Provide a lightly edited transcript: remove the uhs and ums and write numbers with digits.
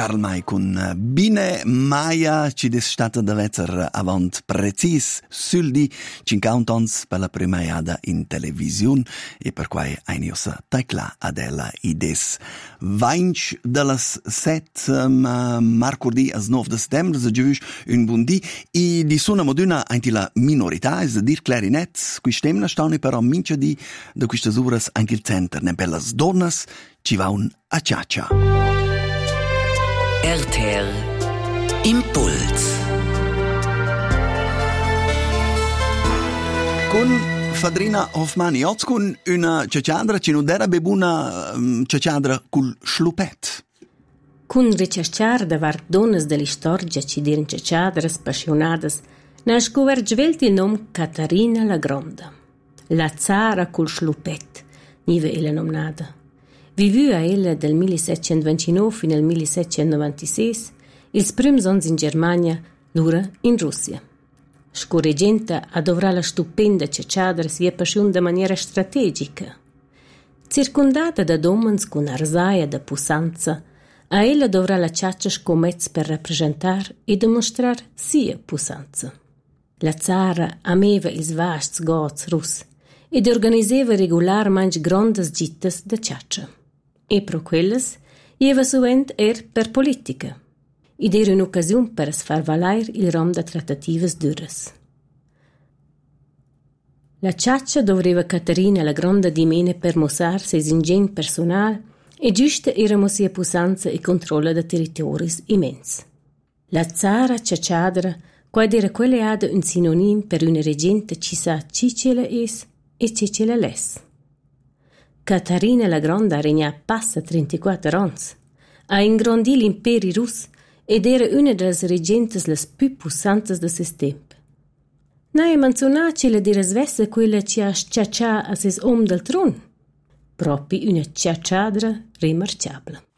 Karl May con Bine Maia ci des stata da vezzer avant precis süldi 50 ans per la primaiada in televisiun e per quai ainiosa taicla adela ides vainch de las 7 marcurdi as 9 de settembre se giuvisch un bundi e di suna moduna anche la minorità es dir clarinet qui stemna staune però mincha di da quistas uras anche il center ne per las donnas ci va un a ciaccia. RTL Impuls Con Fadrina Hoffmani oggi con una ciacciadra ci non era bebuna ciacciadra col schlupet. Con ricercar davar donnes dell'istorgia ci dirin ciacciadras passionadas na scovergevelt il nom Catarina la Gronda. La zara col schlupet, nive ella nomnada. Vivua ella del 1729 fino al 1796, ils prims ons in Germania, l'ura in Russia. Scorregenta adovrà la stupenda ciacciadra sia passion da maniera strategica. Circondata da domens con arsaia da pussanza, a ella dovrà la ciaccia scomezz per rappresentar e dimostrar sia pussanza. La zara ameva ils vasts gots russ ed organiseva regularmein grondas gittas da ciaccia. E pro quelles ieva suvent per politica. Id era un'occasiun per far valair il rom da trattativas duras. La ciaccia dovreva Caterina la Gronda di mene per mossar ses ingegn personal e giusta era sia pussanza e controlla da territoris immens. La zara ciacciadra quad era quelle ada un sinonim per una regenta ci sa cicela es e cicela les. Catarina la Gronda regna passa 34 ans, ha ingrandì l'imperi russ ed era una delle regentes les più pussantes de ses temp. Nae manzonaci la dira svessa quella ci ha sciaccià a ses om del tron, propi una ciacciadra remarciabla.